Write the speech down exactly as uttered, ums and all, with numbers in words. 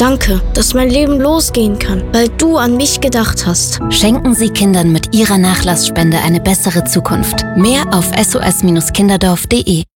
Danke, dass mein Leben losgehen kann, weil du an mich gedacht hast. Schenken Sie Kindern mit Ihrer Nachlassspende eine bessere Zukunft. Mehr auf S O S Kinderdorf punkt de.